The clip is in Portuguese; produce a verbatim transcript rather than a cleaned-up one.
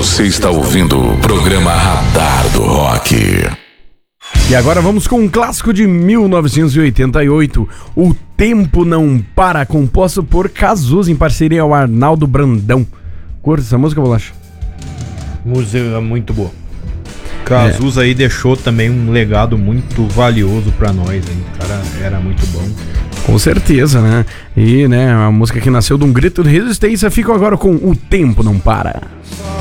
Você está ouvindo o programa Radar do Rock. E agora vamos com um clássico de mil novecentos e oitenta e oito, O Tempo Não Para, composto por Cazuza em parceria ao Arnaldo Brandão. Curta essa música, Bolacha? Música muito boa. Cazuza é. aí deixou também um legado muito valioso pra nós, hein? O cara era muito bom. Com certeza, né? E, né, a música que nasceu de um grito de resistência, fica agora com O Tempo Não Para.